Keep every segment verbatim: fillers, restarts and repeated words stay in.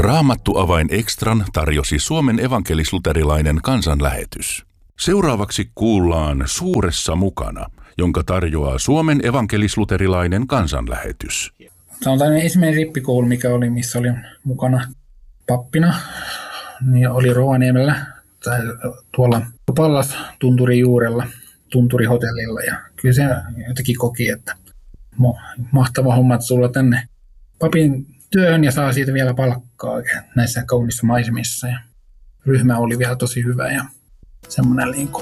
Raamattu-avain Extran tarjosi Suomen evankelis-luterilainen kansanlähetys. Seuraavaksi kuullaan Suuressa mukana, jonka tarjoaa Suomen evankelis-luterilainen kansanlähetys. Tämä on tämmöinen ensimmäinen rippikoulu, mikä oli, missä oli mukana pappina. Niin oli Rovaniemellä tai tuolla Pallas Tunturin juurella, Tunturihotellilla. Ja kyllä se jotenkin koki, että mahtava homma tulla tänne papin työhön ja saa siitä vielä palkkaa näissä kaunissa maisemissa. Ja ryhmä oli vielä tosi hyvä ja semmoinen linkku.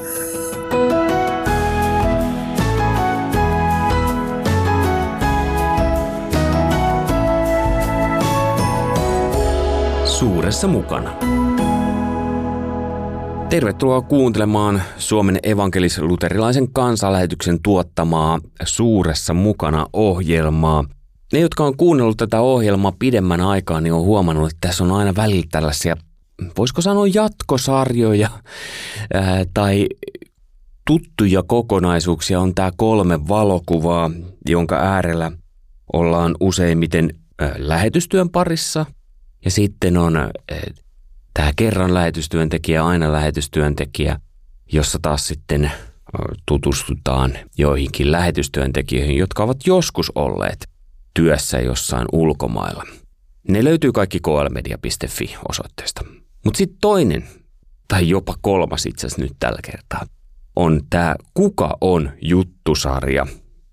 Suuressa mukana. Tervetuloa kuuntelemaan Suomen evankelis-luterilaisen kansanlähetyksen tuottamaa Suuressa mukana -ohjelmaa. Ne, jotka on kuunnellut tätä ohjelmaa pidemmän aikaa, niin on huomannut, että tässä on aina välillä tällaisia, voisiko sanoa jatkosarjoja ää, tai tuttuja kokonaisuuksia. On tämä kolme valokuvaa, jonka äärellä ollaan useimmiten ää, lähetystyön parissa. Ja sitten on ää, tämä kerran lähetystyöntekijä, aina lähetystyöntekijä, jossa taas sitten ää, tutustutaan joihinkin lähetystyöntekijöihin, jotka ovat joskus olleet työssä jossain ulkomailla. Ne löytyy kaikki k l media piste f i osoitteesta. Mutta sitten toinen, tai jopa kolmas itse asiassa nyt tällä kertaa, on tämä Kuka on -juttusarja,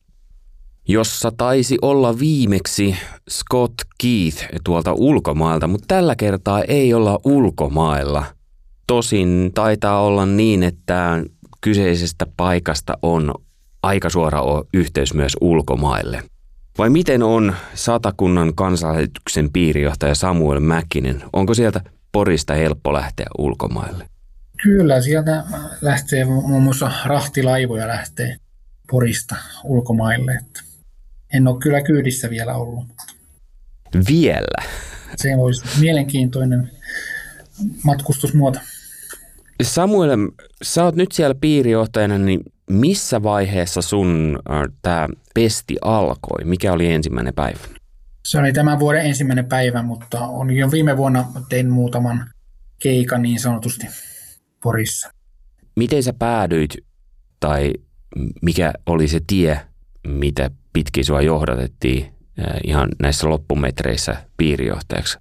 jossa taisi olla viimeksi Scott Keith tuolta ulkomailta, mutta tällä kertaa ei olla ulkomailla. Tosin taitaa olla niin, että kyseisestä paikasta on aika suora yhteys myös ulkomaille. Vai miten on Satakunnan kansanlähetyksen piirijohtaja Samuel Mäkinen? Onko sieltä Porista helppo lähteä ulkomaille? Kyllä, sieltä lähtee muun muassa rahtilaivoja lähtee Porista ulkomaille. Että en ole kyllä kyydissä vielä ollut. Vielä? Se olisi mielenkiintoinen matkustusmuoto. Samuel, sä oot nyt siellä piirijohtajana, niin missä vaiheessa sun äh, tämä pesti alkoi? Mikä oli ensimmäinen päivä? Se oli tämän vuoden ensimmäinen päivä, mutta on jo viime vuonna tein muutaman keikan niin sanotusti Porissa. Miten sä päädyit, tai mikä oli se tie, mitä pitkin sua johdatettiin äh, ihan näissä loppumetreissä piirijohtajaksi?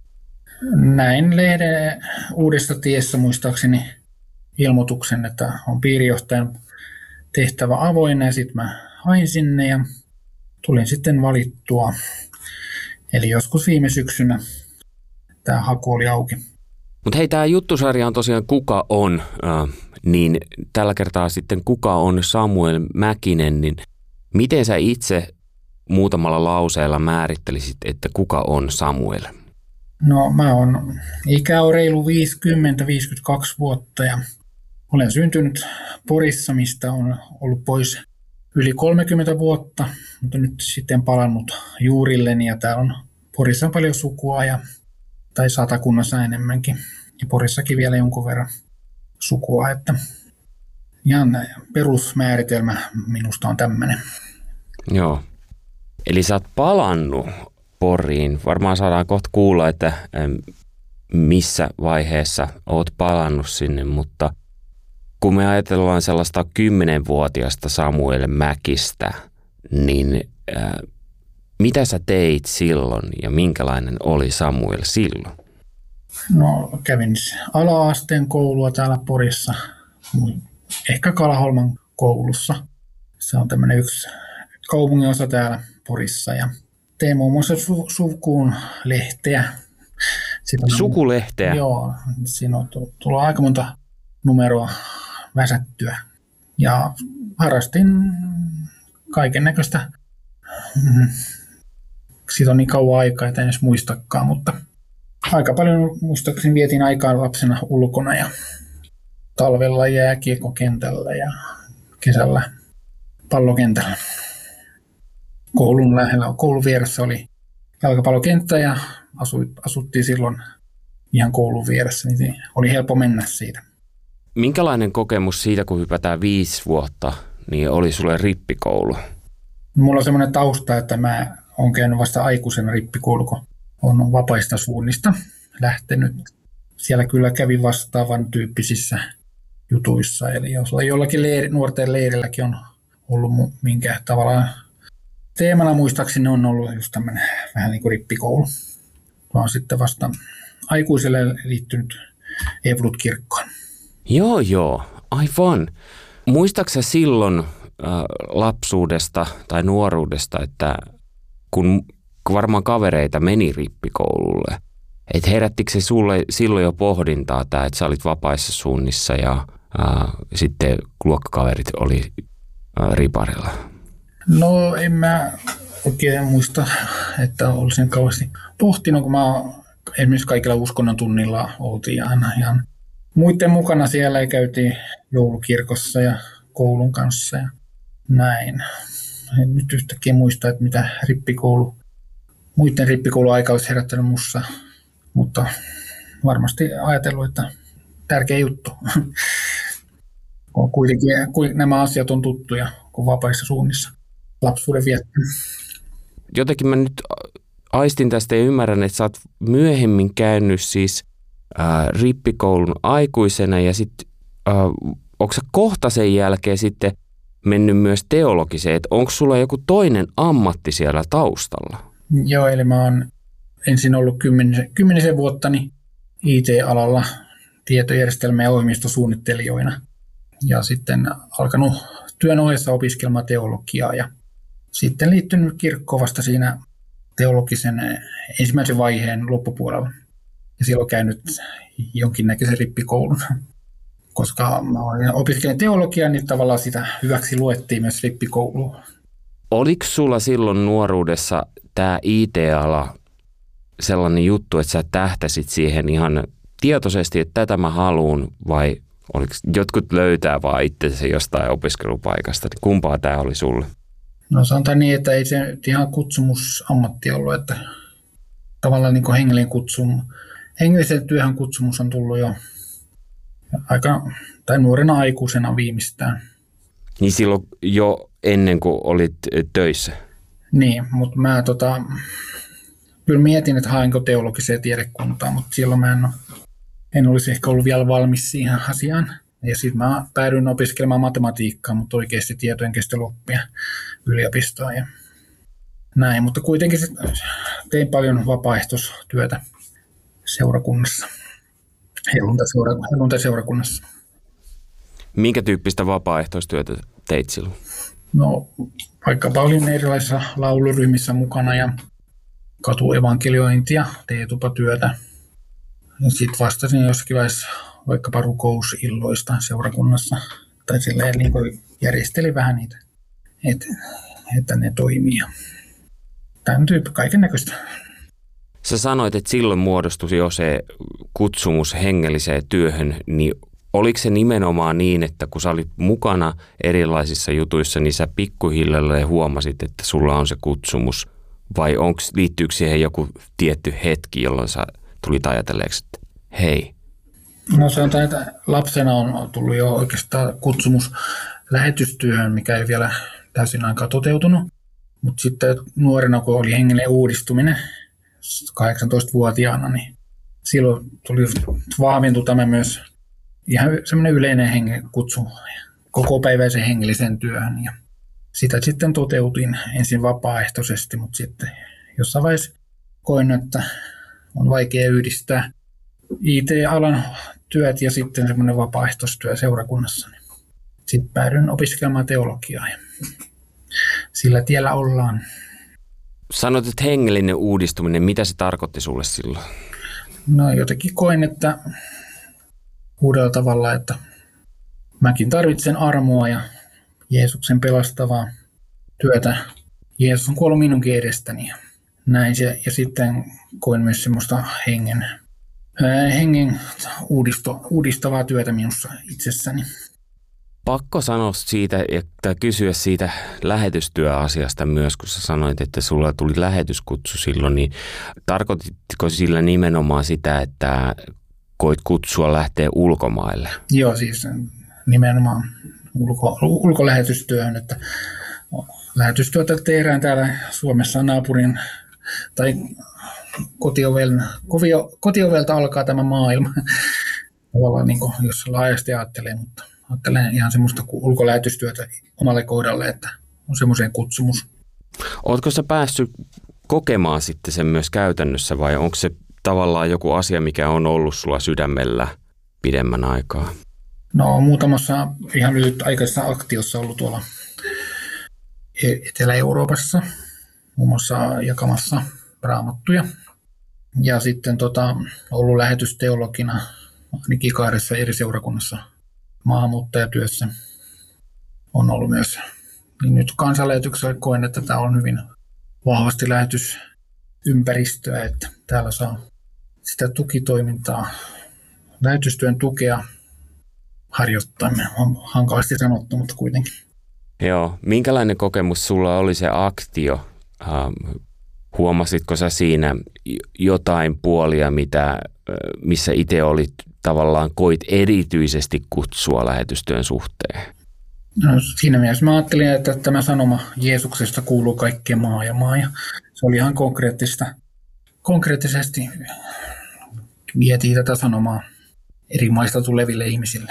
Näin lehden Uudesta tiessä muistaakseni ilmoituksen, että on piirijohtajan tehtävä avoin, ja sitten mä hain sinne ja tulin sitten valittua. Eli joskus viime syksynä tämä haku oli auki. Mutta hei, tämä juttusarja on tosiaan Kuka on, äh, niin tällä kertaa sitten Kuka on Samuel Mäkinen, niin miten sä itse muutamalla lauseella määrittelisit, että kuka on Samuel? No mä oon, ikä on reilu viisikymmentä viisikymmentäkaksi vuotta ja olen syntynyt Porissa, mistä on ollut pois yli kolmekymmentä vuotta, mutta nyt sitten palannut juurilleni ja täällä on Porissa paljon sukua ja, tai Satakunnassa enemmänkin ja Porissakin vielä jonkun verran sukua, että ihan perusmääritelmä minusta on tämmöinen. Joo, eli sä oot palannut Poriin. Varmaan saadaan kohta kuulla, että missä vaiheessa oot palannut sinne, mutta kun me ajatellaan sellaista kymmenvuotiaasta Samuel Mäkistä, niin äh, mitä sä teit silloin ja minkälainen oli Samuel silloin? No kävin ala-asteen koulua täällä Porissa, ehkä Kalaholman koulussa. Se on tämmöinen yksi kaupungin osa täällä Porissa ja tein muun muassa su- sukuun lehteä. Sukulehteä? Joo, siinä on tullut aika monta numeroa väsättyä. Ja harrastin kaiken näköistä. Siitä on niin kauan aikaa, että en edes muistakaan, mutta aika paljon muistaakseni vietin aikaa lapsena ulkona ja talvella jääkiekkokentällä ja kesällä pallokentällä. Koulun lähellä, koulun vieressä oli jalkapallokenttä ja asuttiin silloin ihan koulun vieressä, niin oli helppo mennä siitä. Minkälainen kokemus siitä, kun hypätään viisi vuotta, niin oli sulle rippikoulu? Mulla on semmoinen tausta, että mä oon käynyt vasta aikuisena rippikoulu, kun on vapaista suunnista. lähtenyt. Siellä kyllä kävi vastaavan tyyppisissä jutuissa. Eli jos jollakin leiri, nuorten leirilläkin on ollut minkä tavallaan teemana muistaakseni on ollut just tämmöinen vähän niin kuin rippikoulu. Vaan sitten vasta aikuiselle liittynyt Eevlut-kirkkoon. Joo, joo, aivan. Muistaaksä silloin äh, lapsuudesta tai nuoruudesta, että kun, kun varmaan kavereita meni rippikoululle, että herättikö se sulle silloin jo pohdintaa tämä, että sä olit vapaissa suunnissa ja äh, sitten luokkakaverit oli äh, riparilla? No en mä oikein muista, että olisin kauheasti pohtinut, kun mä esimerkiksi kaikilla uskonnon tunnilla oltiin aina ihan muiden mukana siellä ja käytiin joulukirkossa ja koulun kanssa ja näin. En nyt yhtäkkiä muista, että mitä rippikoulu, muiden rippikouluaika olisi herättänyt mussa, mutta varmasti ajatellut, että tärkeä juttu. Kuitenkin nämä asiat on tuttuja kuin vapaissa suunnissa lapsuuden viettänyt. Jotenkin mä nyt aistin tästä ja ymmärrän, että sä oot myöhemmin käynyt siis ää, rippikoulun aikuisena ja sitten onko sä kohta sen jälkeen sitten mennyt myös teologiseen, että onko sulla joku toinen ammatti siellä taustalla? Joo, eli mä oon ensin ollut kymmenisen, kymmenisen vuottani I T-alalla tietojärjestelmä- ja ohjelmistosuunnittelijoina ja sitten alkanut työn ohessa opiskelemaan teologiaa ja sitten liittynyt kirkkoon vasta siinä teologisen ensimmäisen vaiheen loppupuolella. Ja silloin käynyt jonkinnäköisen rippikoulun. Koska mä opiskelin teologiaa, niin tavallaan sitä hyväksi luettiin myös rippikouluun. Oliko sulla silloin nuoruudessa tämä I T-ala sellainen juttu, että sä tähtäsit siihen ihan tietoisesti, että tätä mä haluun, vai oliko jotkut löytää vaan itsensä jostain opiskelupaikasta? Kumpaa tämä oli sulle? No sanotaan niin, että ei se ihan kutsumusammatti ollut, että tavallaan niin kuin hengellinen kutsum, hengellisen työhön kutsumus on tullut jo aika, tai nuorena aikuisena viimeistään. Niin silloin jo ennen kuin olit töissä? Niin, mutta mä tota, kyllä mietin, että haenko teologiseen tiedekuntaan, mutta silloin mä en, en olisi ehkä ollut vielä valmis siihen asiaan. Ja sitten mä päädyin opiskelemaan matematiikkaa, mutta oikeasti tietojen kestäoppia yliopistoon ja näin. Mutta kuitenkin tein paljon vapaaehtoistyötä seurakunnassa, helluntai-seurakunnassa. Minkä tyyppistä vapaaehtoistyötä teit silloin? No vaikkapa olin erilaisissa lauluryhmissä mukana ja katuevankeliointia, teetupatyötä. Ja sitten vastasin jossakin vaiheessa vaikkapa rukousilloista seurakunnassa, tai silleen niin kuin järjesteli vähän niitä, että, että ne toimii. Tämän tyyppi kaiken näköistä. Sä sanoit, että silloin muodostui jo se kutsumus hengelliseen työhön, niin oliko se nimenomaan niin, että kun sä olit mukana erilaisissa jutuissa, niin sä pikkuhiljalleen huomasit, että sulla on se kutsumus, vai onks, liittyykö siihen joku tietty hetki, jolloin sä tulit ajatelleeksi, että hei? No sanotaan, että lapsena on tullut jo oikeastaan kutsumus lähetystyöhön, mikä ei vielä täysin aikaa toteutunut. Mutta sitten nuorena, kun oli hengellinen uudistuminen kahdeksantoistavuotiaana, niin silloin tuli vahvintui tämä myös ihan semmoinen yleinen hengen kutsu kokopäiväisen hengellisen työhön. Ja sitä sitten toteutin ensin vapaaehtoisesti, mutta sitten jossain vaiheessa koin, että on vaikea yhdistää I T-alan työt ja sitten semmoinen vapaaehtoistyö seurakunnassa. Sitten päädyin opiskelemaan teologiaa ja sillä tiellä ollaan. Sanoit, että hengellinen uudistuminen, mitä se tarkoitti sulle silloin? No jotenkin koin, että uudella tavalla, että mäkin tarvitsen armoa ja Jeesuksen pelastavaa työtä. Jeesus on kuollut minunkin edestäni. Näin se, ja sitten koin myös semmoista hengen, hengen uudisto, uudistavaa työtä minussa itsessäni. Pakko sanoa siitä ja kysyä siitä lähetystyöasiasta myös, kun sä sanoit, että sulla tuli lähetyskutsu silloin, niin tarkoititko sillä nimenomaan sitä, että koit kutsua lähteä ulkomaille? Joo, siis nimenomaan ulko, ulkolähetystyöhön, että lähetystyötä tehdään täällä Suomessa naapurin tai kotioven, kovio, kotiovelta alkaa tämä maailma. Tavallaan niin kuin, jos laajasti ajattelee, mutta ajattelen ihan semmoista ulkolähetystyötä omalle kohdalle, että on semmoisen kutsumus. Ootko sä päässyt kokemaan sitten sen myös käytännössä vai onko se tavallaan joku asia, mikä on ollut sulla sydämellä pidemmän aikaa? No muutamassa ihan lyhytaikaisessa aktiossa ollut tuolla Etelä-Euroopassa, muun muassa jakamassa raamattuja. Ja sitten tota, ollut lähetysteologina ainakin kahdessa eri seurakunnassa maahanmuuttajatyössä on ollut myös. Niin nyt kansanlähetyksellä koen, että tämä on hyvin vahvasti lähetysympäristöä, että täällä saa sitä tukitoimintaa, lähetystyön tukea harjoittaa. On hankalasti sanottu, mutta kuitenkin. Joo. Minkälainen kokemus sulla oli se aktio? Ähm, huomasitko sä siinä jotain puolia, mitä, missä itse olit tavallaan koit erityisesti kutsua lähetystyön suhteen? No, siinä mielessä mä ajattelin, että tämä sanoma Jeesuksesta kuuluu kaikkeen maa ja maa. Ja se oli ihan konkreettista. Konkreettisesti vietiin tätä sanomaa eri maista tuleville ihmisille.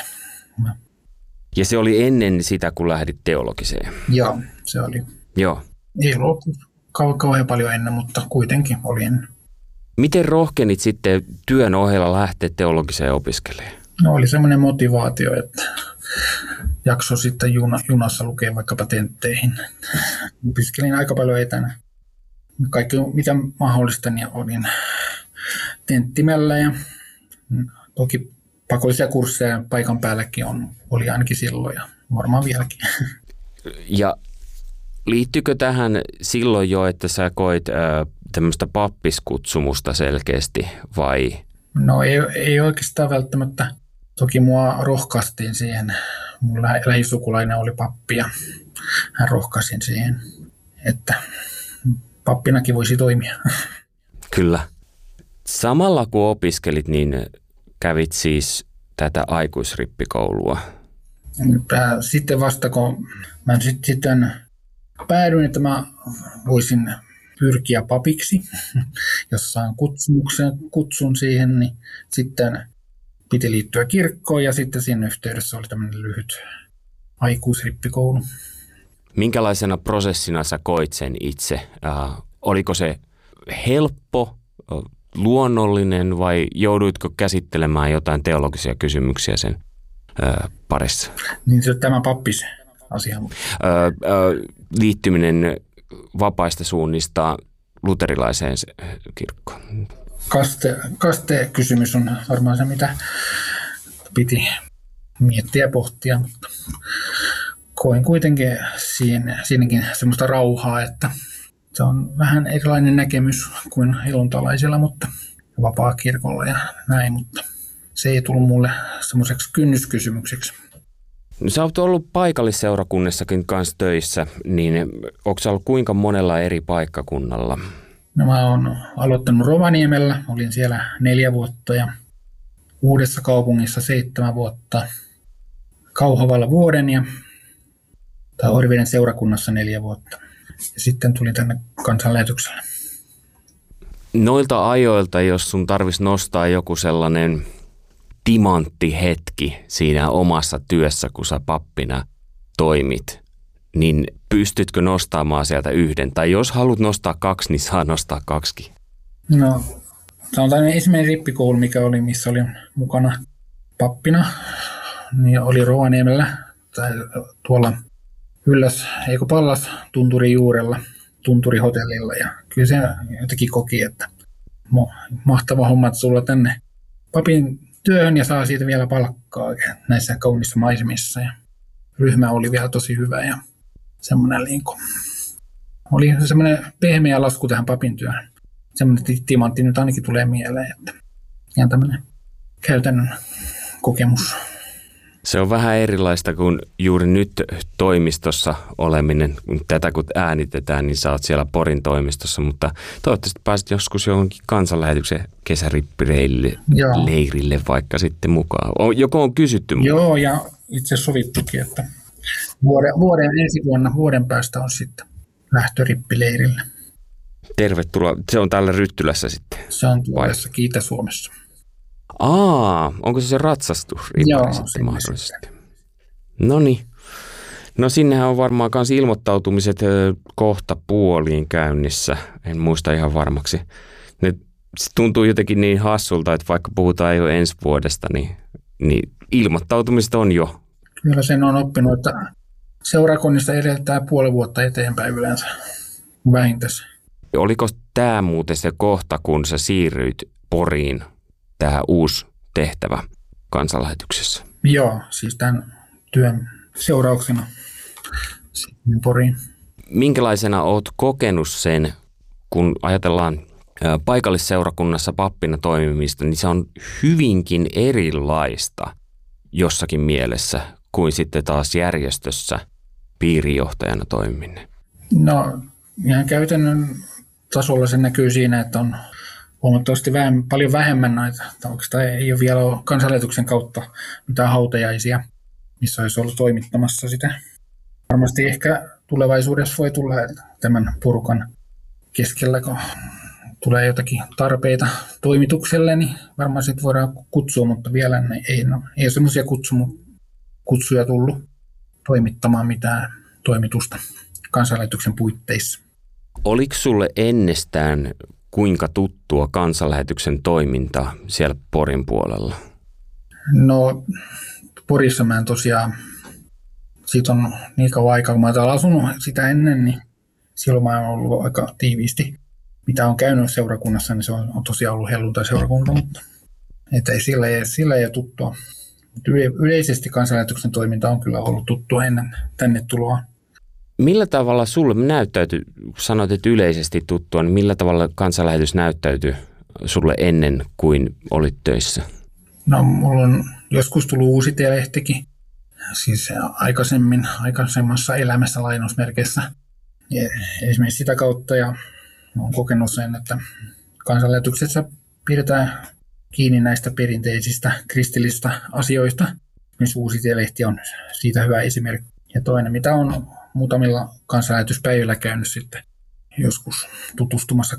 Ja se oli ennen sitä, kun lähdit teologiseen? Joo, se oli. Joo. Ei ollut kau- kauhean paljon ennen, mutta kuitenkin oli ennen. Miten rohkenit sitten työn ohella lähteä teologiseen opiskelemaan? No oli semmoinen motivaatio, että jakso sitten juna, junassa lukea vaikkapa tentteihin. Opiskelin aika paljon etänä. Kaikki mitä mahdollista, niin olin tenttimällä ja toki pakollisia kursseja paikan päälläkin on, oli ainakin silloin ja varmaan vieläkin. Ja liittyykö tähän silloin jo, että sä koit ää, tämmöistä pappiskutsumusta selkeästi vai? No ei, ei oikeastaan välttämättä. Toki mua rohkaistiin siihen. Mun lä- lähisukulainen oli pappi ja hän rohkaisin siihen, että pappinakin voisi toimia. Kyllä. Samalla kun opiskelit, niin kävit siis tätä aikuisrippikoulua. Sitten vasta kun mä sitten päädyin, että mä voisin pyrkiä papiksi, jos saan kutsumuksen, kutsun siihen, niin sitten piti liittyä kirkkoon ja sitten siinä yhteydessä oli tämmöinen lyhyt aikuisrippikoulu. Minkälaisena prosessina sä koit sen itse? Äh, oliko se helppo, luonnollinen vai jouduitko käsittelemään jotain teologisia kysymyksiä sen äh, parissa? Niin se tämä pappis asia. Äh, äh, liittyminen vapaista suunnista luterilaiseen kirkkoon. Kaste, kaste-kysymys on varmaan se, mitä piti miettiä ja pohtia, mutta koin kuitenkin siinä, siinäkin semmoista rauhaa, että se on vähän erilainen näkemys kuin helluntalaisilla, mutta vapaa-kirkolla ja näin, mutta se ei tullut mulle semmoiseksi kynnyskysymykseksi. No, sä oot ollut paikallisseurakunnassakin kanssa töissä, niin onko sä ollut kuinka monella eri paikkakunnalla? No, mä oon aloittanut Rovaniemellä, olin siellä neljä vuotta ja Uudessa kaupungissa seitsemän vuotta, Kauhavalla vuoden ja tai Oriveden seurakunnassa neljä vuotta. Ja sitten tulin tänne kansanlähetykselle. Noilta ajoilta, jos sun tarvitsisi nostaa joku sellainen timanttihetki siinä omassa työssä, kun sä pappina toimit, niin pystytkö nostamaan sieltä yhden? Tai jos haluat nostaa kaksi, niin saa nostaa kaksikin. No, sanotaan ensimmäinen rippikoulu, mikä oli, missä olin mukana pappina, niin oli Rovaniemellä tai tuolla Ylläs, eikö Pallas tunturin juurella, tunturihotellilla. Ja kyllä se jotenkin koki, että mahtava homma, että tulla tänne papin työhön ja saa siitä vielä palkkaa näissä kaunissa maisemissa. Ja ryhmä oli vielä tosi hyvä ja semmoinen liinko. Oli semmoinen pehmeä lasku tähän papin työhön. Semmoinen timantti nyt ainakin tulee mieleen, että ihan tämmöinen käytännön kokemus. Se on vähän erilaista kuin juuri nyt toimistossa oleminen. Tätä kun äänitetään, niin sä oot siellä Porin toimistossa, mutta toivottavasti pääset joskus johonkin kansanlähetyksen kesärippireille leirille vaikka sitten mukaan. Joko on kysytty mukaan? Joo, ja itse sovittukin, että vuoden, vuoden ensi vuonna vuoden päästä on sitten lähtörippileirille. Tervetuloa. Se on täällä Ryttylässä sitten. Se on tuossa Itä-Suomessa. Aa, onko se se ratsastusripari sitten mahdollisesti? No niin. No sinnehän on varmaan myös ilmoittautumiset kohta puoliin käynnissä. En muista ihan varmaksi. Ne tuntuu jotenkin niin hassulta, että vaikka puhutaan jo ensi vuodesta, niin, niin ilmoittautumiset on jo. Kyllä sen on oppinut, että seurakunnista edeltää puoli vuotta eteenpäin yleensä vähintänsä. Oliko tämä muuten se kohta, kun sä siirryit Poriin, tähän uusi tehtävä kansanlähetyksessä? Joo, siis tämän työn seurauksena sitten Poriin. Minkälaisena oot kokenut sen, kun ajatellaan paikallisseurakunnassa pappina toimimista, niin se on hyvinkin erilaista jossakin mielessä kuin sitten taas järjestössä piirijohtajana toimiminen? No ihan käytännön tasolla se näkyy siinä, että on huomattavasti vähemmän, paljon vähemmän näitä, oikeastaan ei ole vielä kansanlähetyksen kautta mitään hautajaisia, missä olisi ollut toimittamassa sitä. Varmasti ehkä tulevaisuudessa voi tulla tämän porukan keskellä, kun tulee jotakin tarpeita toimitukselle, niin varmaan sitten voidaan kutsua, mutta vielä ei, no, ei ole semmoisia kutsuja tullut toimittamaan mitään toimitusta kansanlähetyksen puitteissa. Oliko sulle ennestään kuinka tuttua kansanlähetyksen toiminta siellä Porin puolella? No Porissa mä en tosiaan, siitä on niin kauan aikaa, kun mä oon täällä asunut sitä ennen, niin silloin mä oon ollut aika tiiviisti. Mitä on käynyt seurakunnassa, niin se on, on tosiaan ollut helluntai-seurakunta, mutta että ei, sillä, ei, sillä ei ole tuttua. Yle, yleisesti kansanlähetyksen toiminta on kyllä ollut tuttua ennen tänne tuloa. Millä tavalla sulle näyttäytyi, sanoit, että yleisesti tuttua, niin millä tavalla kansanlähetys näyttäytyi sulle ennen kuin olit töissä? No mulla on joskus tullut uusi T-lehtikin, siis aikaisemmin, aikaisemmassa elämässä lainausmerkeissä. Ja esimerkiksi sitä kautta ja olen kokenut sen, että kansanlähetyksessä pidetään kiinni näistä perinteisistä kristillisistä asioista. Myös uusi T-lehti on siitä hyvä esimerkki. Ja toinen, mitä on muutamilla kansanlähetyspäivillä käynyt sitten joskus tutustumassa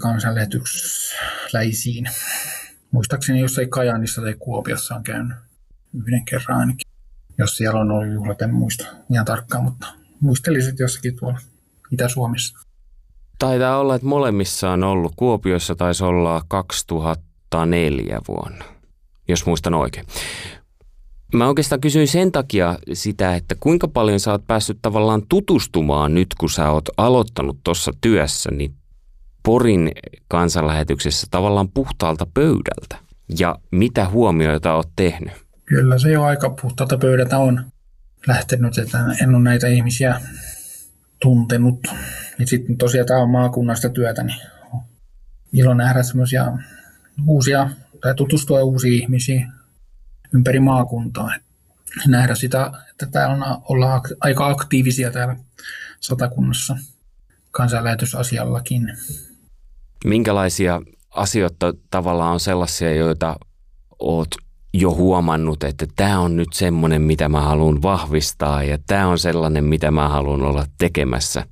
kansanlähetysläisiin. Muistaakseni jossain Kajaanissa tai Kuopiossa on käynyt yhden kerran ainakin. Jos siellä on ollut juhlat, en muista ihan tarkkaan, mutta muistelisin, että jossakin tuolla Itä-Suomessa. Taitaa olla, että molemmissa on ollut. Kuopiossa taisi olla kaksituhattaneljä vuonna, jos muistan oikein. Mä oikeastaan kysyin sen takia sitä, että kuinka paljon sä oot päässyt tavallaan tutustumaan nyt, kun sä oot aloittanut tuossa työssä, niin Porin kansanlähetyksessä tavallaan puhtaalta pöydältä. Ja mitä huomioita oot tehnyt? Kyllä se jo aika puhtaalta pöydältä on lähtenyt, että en ole näitä ihmisiä tuntenut. Ja sitten tosiaan tämä on maakunnasta työtä, niin on ilo nähdä semmoisia uusia, tai tutustua uusiin ihmisiin ympäri maakuntaa. Nähdä sitä, että täällä ollaan aika aktiivisia täällä Satakunnassa kansanlähetysasiallakin. Minkälaisia asioita tavallaan on sellaisia, joita oot jo huomannut, että tämä on nyt semmoinen, mitä mä haluan vahvistaa ja tämä on sellainen, mitä mä haluan olla tekemässä.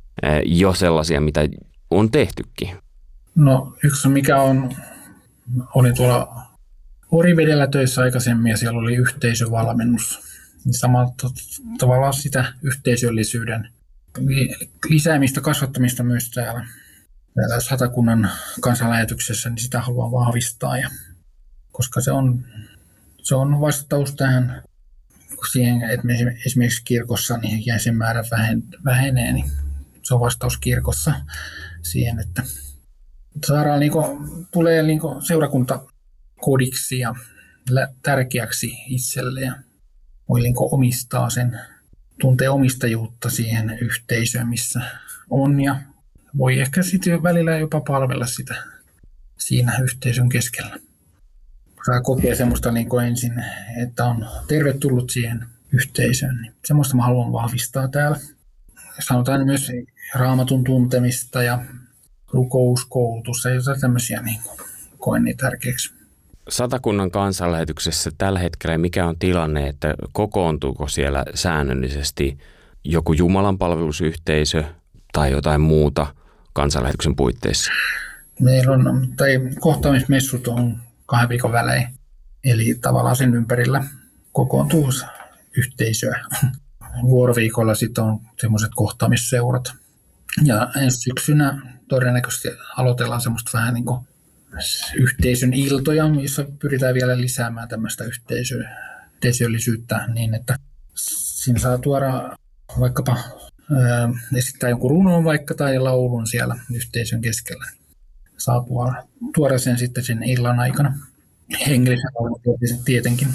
Jo sellaisia, mitä on tehtykin. No yksi mikä on, olin tuolla Orivedellä töissä aikaisemmin ja siellä oli yhteisövalmennus. Niin samalla tavalla sitä yhteisöllisyyden lisäämistä, kasvattamista myös täällä, täällä Satakunnan kansanlähetyksessä, niin sitä haluan vahvistaa. Ja, koska se on, se on vastaus tähän siihen, että esimerkiksi kirkossa niin jäsenmäärä vähenee, niin se on vastaus kirkossa siihen, että saadaan, niin kuin, tulee niin kuin seurakuntakodiksi ja tärkeäksi itselle ja voi niin kuin omistaa sen, tuntee omistajuutta siihen yhteisöön, missä on ja voi ehkä sitten välillä jopa palvella sitä siinä yhteisön keskellä. Saa kokea semmoista niin kuin ensin, että on tervetullut siihen yhteisöön, niin semmoista mä haluan vahvistaa täällä. Sanotaan myös raamatun tuntemista ja rukouskoulutus ja jotain tämmöisiä niin kuin koen niin tärkeäksi. Satakunnan kansanlähetyksessä tällä hetkellä mikä on tilanne, että kokoontuuko siellä säännöllisesti joku Jumalan palvelusyhteisö tai jotain muuta kansanlähetyksen puitteissa? Meillä on, tai kohtaamismessut on kahden viikon välein, eli tavallaan sen ympärillä kokoontuu yhteisöä. Vuoroviikolla sitten on semmoiset kohtaamisseurat. Ja ensi syksynä todennäköisesti aloitellaan semmoista vähän niin kuin yhteisön iltoja, jossa pyritään vielä lisäämään tämmöistä yhteisö, yhteisöllisyyttä niin, että siinä saa tuoda vaikkapa ää, esittää jonkun runon vaikka tai laulun siellä yhteisön keskellä. Saa tuoda, tuoda sen sitten sen illan aikana. Hengellisen laulun tietenkin.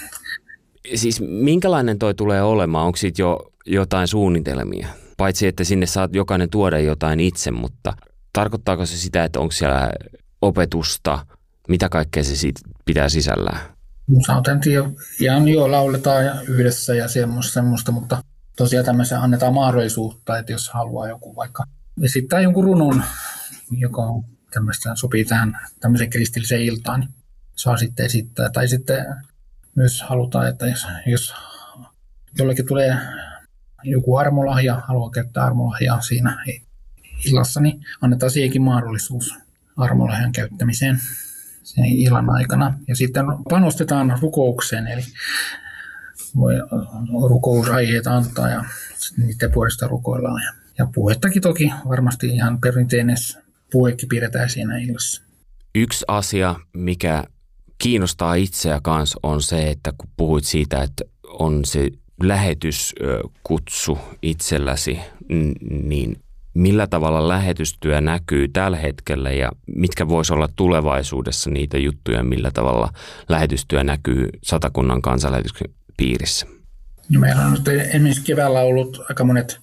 Siis minkälainen toi tulee olemaan? Onko siitä jo jotain suunnitelmia? Paitsi, että sinne saat jokainen tuoda jotain itse, mutta tarkoittaako se sitä, että onko siellä opetusta? Mitä kaikkea se siitä pitää sisällään? Sanotaan, että ihan jo lauletaan yhdessä ja semmoista, semmoista, mutta tosiaan tämmöisen annetaan mahdollisuutta, että jos haluaa joku vaikka esittää jonkun runon, joka on tämmöistä, sopii tähän tämmöiseen kristilliseen iltaan, niin saa sitten esittää. Tai sitten myös halutaan, että jos, jos jollekin tulee joku armolahja, haluaa käyttää armolahjaa siinä illassa, niin annetaan siihenkin mahdollisuus armolahjan käyttämiseen sen illan aikana. Ja sitten panostetaan rukoukseen, eli voi rukousaiheet antaa ja niiden puolesta rukoillaan. Ja puhettakin toki varmasti ihan perinteinen puhekin pidetään siinä illassa. Yksi asia, mikä kiinnostaa itseä kanssa, on se, että kun puhuit siitä, että on se lähetyskutsu itselläsi, niin millä tavalla lähetystyö näkyy tällä hetkellä ja mitkä voisi olla tulevaisuudessa niitä juttuja, millä tavalla lähetystyö näkyy Satakunnan kansanlähetyksen piirissä? No, meillä on nyt esimerkiksi keväällä ollut aika monet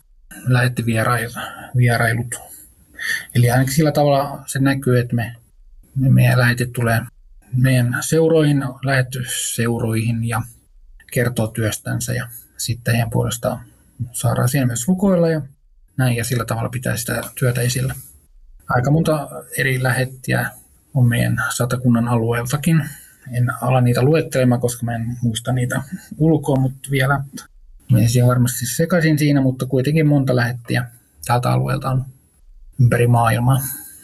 lähettivierailut. Eli ainakin sillä tavalla se näkyy, että me, me meidän lähetit tulee meidän seuroihin, lähetysseuroihin ja kertoo työstänsä ja sitten heidän puolestaan saadaan siellä myös rukoilla ja näin ja sillä tavalla pitää sitä työtä esillä. Aika monta eri lähettiä on meidän Satakunnan alueeltakin. En ala niitä luettelemaan, koska mä en muista niitä ulkoa, mutta vielä menisin varmasti sekaisin siinä, mutta kuitenkin monta lähettiä tältä alueelta on ympäri maailmaa.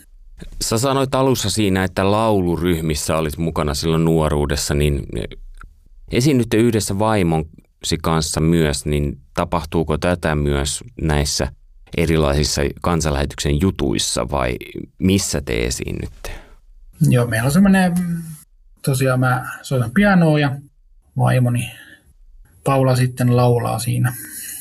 Sä sanoit alussa siinä, että lauluryhmissä olit mukana silloin nuoruudessa, niin esiinnytte yhdessä vaimosi kanssa myös, niin tapahtuuko tätä myös näissä erilaisissa kansanlähetyksen jutuissa vai missä te esiinnytte? Joo, meillä on semmoinen, tosiaan mä soitan pianoa ja vaimoni Paula sitten laulaa siinä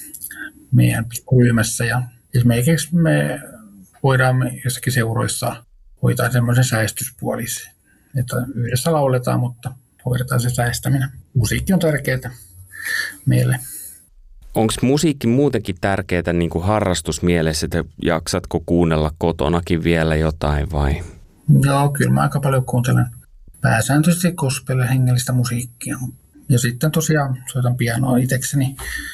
meidän pikkuryhmässä ja esimerkiksi me voidaan jossakin seuroissa hoitaa semmoisen säestyspuolisen, että yhdessä lauletaan, mutta hoidetaan se säestäminen. Musiikki on tärkeää meille. Onko musiikki muutenkin tärkeää niin kuin harrastusmielessä, että jaksatko kuunnella kotonakin vielä jotain vai? Joo, kyllä mä aika paljon kuuntelen pääsääntöisesti gospel- hengellistä musiikkia. Ja sitten tosiaan soitan pianoa itsekseni.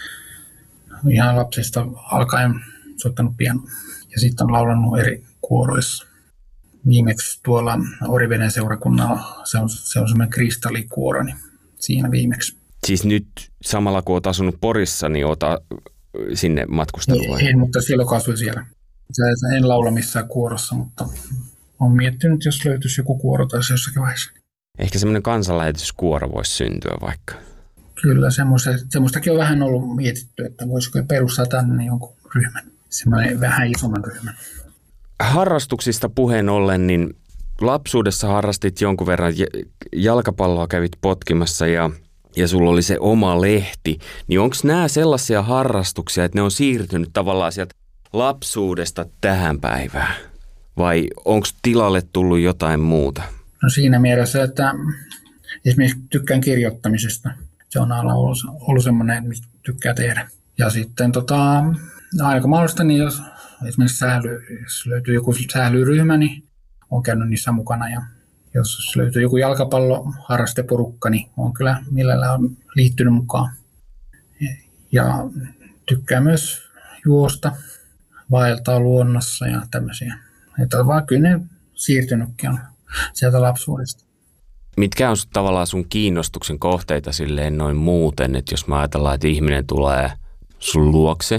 Ihan lapsesta alkaen soittanut pianoa. Ja sitten on laulannut eri kuoroissa. Viimeksi tuolla Oriveden seurakunnalla, se on, se on semmoinen kristallikuoro, niin siinä viimeksi. Siis nyt samalla kun olet asunut Porissa, niin ota sinne matkustellut? Ei, mutta silloin kasvoi siellä. En laula missään kuorossa, mutta olen miettinyt, jos löytyisi joku kuoro tai jossakin vaiheessa. Ehkä semmoinen kansanlähetyskuoro voisi syntyä vaikka. Kyllä, semmoistakin on vähän ollut mietitty, että voisiko perustaa tänne jonkun ryhmän. Semmoinen vähän isomman ryhmän. Harrastuksista puheen ollen, niin lapsuudessa harrastit jonkun verran jalkapalloa, kävit potkimassa ja, ja sulla oli se oma lehti. Niin onko nämä sellaisia harrastuksia, että ne on siirtynyt tavallaan sieltä lapsuudesta tähän päivään? Vai onko tilalle tullut jotain muuta? No siinä mielessä, että esimerkiksi tykkään kirjoittamisesta. Se on aina ollut, ollut semmoinen, mitä tykkää tehdä. Ja sitten tota, aika mahdollista, niin jos esimerkiksi sähly, jos löytyy joku sählyryhmä, niin olen käynyt niissä mukana. Ja jos löytyy joku jalkapalloharrasteporukka, niin olen kyllä mielellään on liittynyt mukaan. Ja tykkään myös juosta, vaeltaa luonnossa ja tämmöisiä. Että vaan kyllä ne siirtynytkin on sieltä lapsuudesta. Mitkä on tavallaan sun kiinnostuksen kohteita silleen noin muuten, että jos mä ajatellaan, että ihminen tulee sun luokse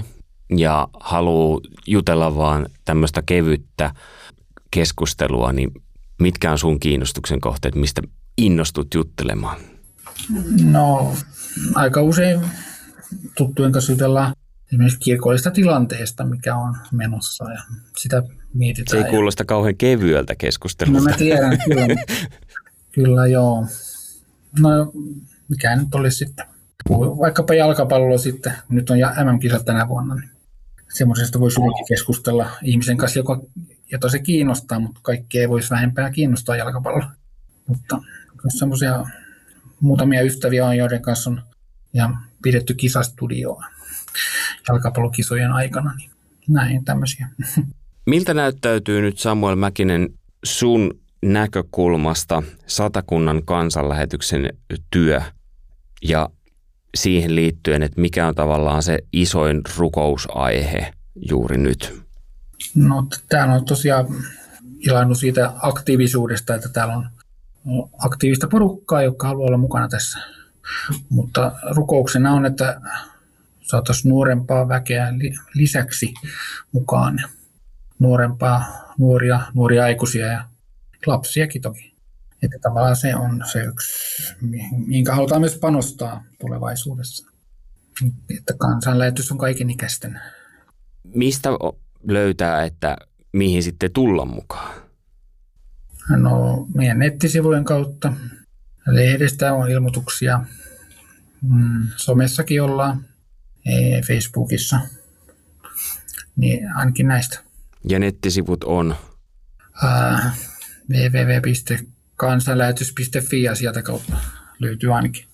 ja haluaa jutella vaan tämmöistä kevyttä keskustelua, niin mitkä on sun kiinnostuksen kohteet, mistä innostut juttelemaan? No aika usein tuttujen kanssa jutellaan esimerkiksi kirkollisesta tilanteesta, mikä on menossa ja sitä mietitään. Se ei kuulosta kauhean kevyeltä keskustelulta. No mä tiedän, kyllä, kyllä joo. No mikä nyt olisi sitten? Vaikkapa jalkapalloa sitten, nyt on M M-kisat tänä vuonna, niin semmoisesta voisi hyvinkin keskustella ihmisen kanssa, joka, jota se kiinnostaa, mutta kaikki ei voisi vähempää kiinnostaa jalkapalloa. Mutta semmoisia muutamia ystäviä on, joiden kanssa on ja pidetty kisastudioa jalkapallokisojen aikana, niin näin tämmöisiä. Miltä näyttäytyy nyt Samuel Mäkinen sun näkökulmasta Satakunnan kansanlähetyksen työ ja siihen liittyen, että mikä on tavallaan se isoin rukousaihe juuri nyt? No täällä on tosiaan ilannut siitä aktiivisuudesta, että täällä on aktiivista porukkaa, joka haluaa olla mukana tässä. Mutta rukouksena on, että saataisiin nuorempaa väkeä lisäksi mukaan. Nuorempaa, nuoria, nuoria aikuisia ja lapsiakin toki. Että tavallaan se on se yksi, minkä halutaan myös panostaa tulevaisuudessa. Että kansanlähetys on kaikenikäisten. Mistä löytää, että mihin sitten tulla mukaan? No meidän nettisivujen kautta. Lehdestä on ilmoituksia. Mm, somessakin ollaan. Facebookissa. Niin ainakin näistä. Ja nettisivut on? Äh, double-u double-u double-u piste kansanlähetys piste fi ja sieltä kautta löytyy ainakin.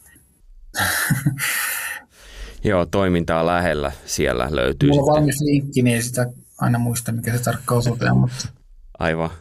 Joo, toimintaa lähellä siellä löytyy. Mulla on sitten valmis linkki, niin ei sitä aina muista, mikä se tarkka osoite on. Mutta... Aivan.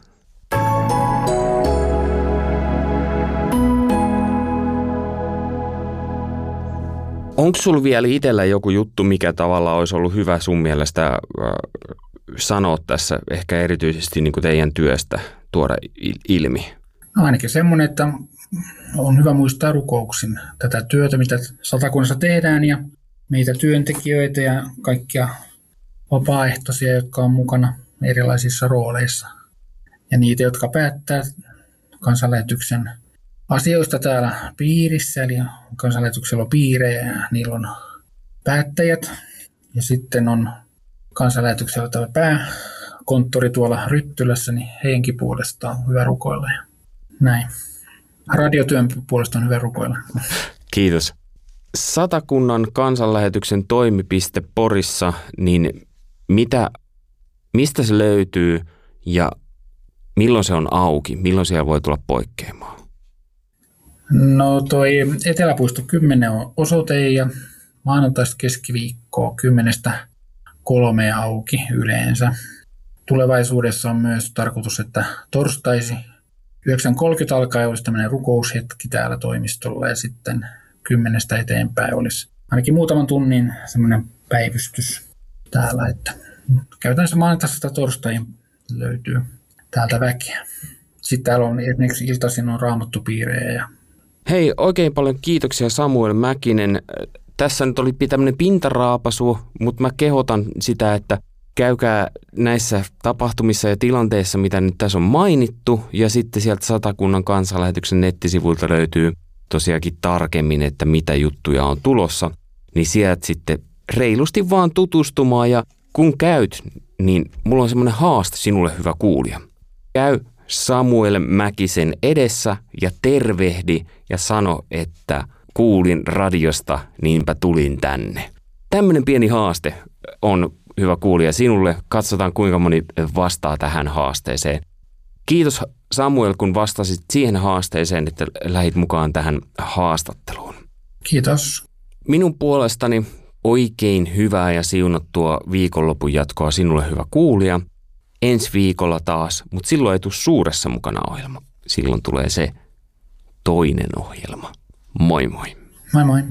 Onko sulla vielä itsellä joku juttu, mikä tavallaan olisi ollut hyvä sun mielestä äh, sanoa tässä, ehkä erityisesti niin kuin teidän työstä tuoda ilmi? No ainakin semmoinen, että on hyvä muistaa rukouksin tätä työtä, mitä Satakunnassa tehdään ja meitä työntekijöitä ja kaikkia vapaaehtoisia, jotka on mukana erilaisissa rooleissa. Ja niitä, jotka päättää kansanlähetyksen asioista täällä piirissä, eli kansanlähetyksellä on piirejä ja niillä on päättäjät. Ja sitten on kansanlähetyksellä tämä pääkonttori tuolla Ryttylässä, niin heidänkin puolesta on hyvä rukoilla. Ja näin. Radiotyön puolesta on hyvä rukoilla. Kiitos. Satakunnan kansanlähetyksen toimipiste Porissa, niin mitä, mistä se löytyy ja milloin se on auki? Milloin siellä voi tulla poikkeamaan? No toi Eteläpuisto kymmenen on osoite ja maanantaista keskiviikkoa kymmenestä kolmeen auki yleensä. Tulevaisuudessa on myös tarkoitus, että torstaisi yhdeksän kolmekymmentä alkaen olisi tämmöinen rukoushetki täällä toimistolla ja sitten kymmenestä eteenpäin olisi ainakin muutaman tunnin semmoinen päivystys täällä. Että käytännössä maanantaista torstaihin löytyy täältä väkeä. Sitten täällä on esimerkiksi iltaisin on raamattupiirejä. Ja... Hei, oikein paljon kiitoksia Samuel Mäkinen. Tässä nyt oli tämmöinen pintaraapasu, mutta mä kehotan sitä, että käykää näissä tapahtumissa ja tilanteissa, mitä nyt tässä on mainittu, ja sitten sieltä Satakunnan kansanlähetyksen nettisivuilta löytyy tosiaankin tarkemmin, että mitä juttuja on tulossa, niin sieltä sitten reilusti vaan tutustumaan, ja kun käyt, niin mulla on semmoinen haaste sinulle, hyvä kuulija. Käy Samuel Mäkisen edessä ja tervehdi ja sano, että kuulin radiosta, niinpä tulin tänne. Tämmöinen pieni haaste on, hyvä kuulija, sinulle. Katsotaan, kuinka moni vastaa tähän haasteeseen. Kiitos Samuel, kun vastasit siihen haasteeseen, että lähit mukaan tähän haastatteluun. Kiitos. Minun puolestani oikein hyvää ja siunattua viikonlopun jatkoa sinulle, hyvä kuulija. Ensi viikolla taas, mutta silloin ei tule Suuressa mukana ohjelma. Silloin tulee se toinen ohjelma. Moi moi. Moi moi.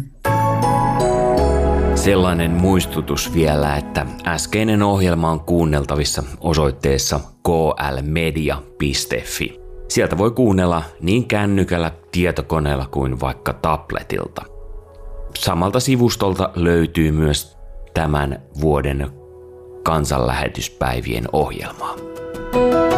Sellainen muistutus vielä, että äskeinen ohjelma on kuunneltavissa osoitteessa k l media piste f i. Sieltä voi kuunnella niin kännykällä, tietokoneella kuin vaikka tabletilta. Samalta sivustolta löytyy myös tämän vuoden kansanlähetyspäivien ohjelmaa.